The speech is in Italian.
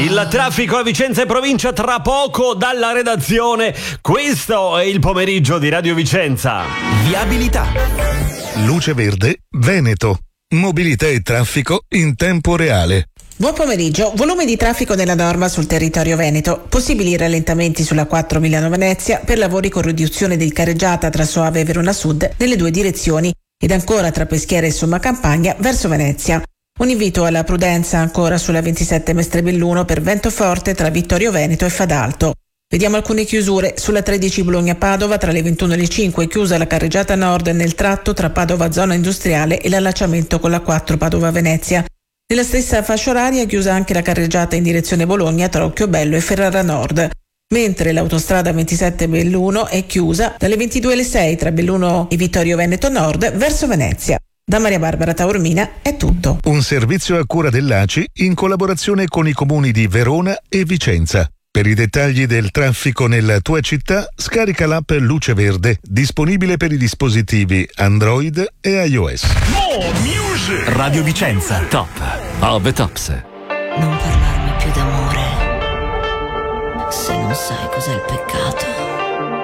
Il traffico a Vicenza e provincia tra poco dalla redazione. Questo è il pomeriggio di Radio Vicenza. Viabilità. Luce Verde Veneto. Mobilità e traffico in tempo reale. Buon pomeriggio. Volume di traffico nella norma sul territorio veneto. Possibili rallentamenti sulla 4 Milano-Venezia per lavori con riduzione di carreggiata tra Soave e Verona Sud nelle due direzioni ed ancora tra Peschiera e Somma Campagna verso Venezia. Un invito alla prudenza ancora sulla 27 Mestre Belluno per vento forte tra Vittorio Veneto e Fadalto. Vediamo alcune chiusure. Sulla 13 Bologna-Padova tra le 21 e le 5 chiusa la carreggiata nord nel tratto tra Padova zona industriale e l'allacciamento con la 4 Padova-Venezia. Nella stessa fascia oraria è chiusa anche la carreggiata in direzione Bologna tra Occhiobello e Ferrara Nord, mentre l'autostrada 27 Belluno è chiusa dalle 22 alle 6 tra Belluno e Vittorio Veneto Nord verso Venezia. Da Maria Barbara Taormina è tutto. Un servizio a cura dell'ACI in collaborazione con i comuni di Verona e Vicenza. Per i dettagli del traffico nella tua città, scarica l'app Luce Verde, disponibile per i dispositivi Android e iOS. Radio Vicenza. Top of the tops. Non parlarmi più d'amore se non sai cos'è il peccato.